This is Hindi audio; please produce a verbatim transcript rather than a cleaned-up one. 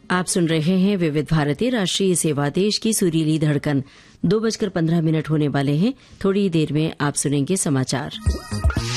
आप सुन रहे हैं विविध भारती राष्ट्रीय सेवा देश की सुरीली धड़कन। दो बजकर पंद्रह मिनट होने वाले हैं। थोड़ी देर में आप सुनेंगे समाचार।